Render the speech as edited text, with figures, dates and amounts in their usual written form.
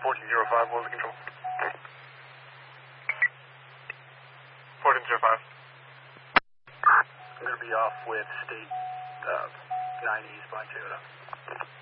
1405, what was the control? 1405. I'm going to be off with State 9 eastbound Toyota.